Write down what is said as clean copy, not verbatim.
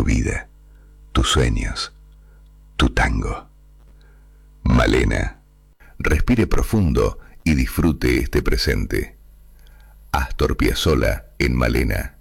tu vida, tus sueños, tu tango. Malena. Respire profundo y disfrute este presente. Astor Piazzolla en Malena.